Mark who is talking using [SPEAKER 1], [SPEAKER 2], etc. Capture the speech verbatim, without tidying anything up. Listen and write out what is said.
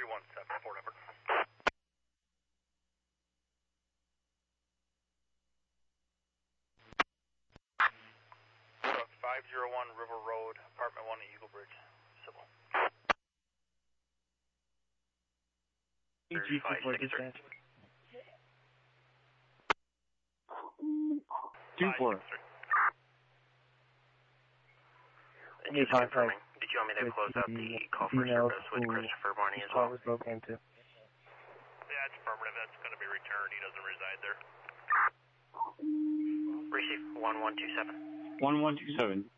[SPEAKER 1] three one seven, Fort Edward. five oh one River Road, apartment one at Eagle Bridge, civil.
[SPEAKER 2] G two four dispatch. Two four. Any contact?
[SPEAKER 3] Did you want me to close out the call for service with Christopher Barney as well?
[SPEAKER 2] Was broken into.
[SPEAKER 1] Yeah, it's affirmative. That's going to be returned. He doesn't reside there.
[SPEAKER 3] Receive one one two seven.
[SPEAKER 2] one one two seven.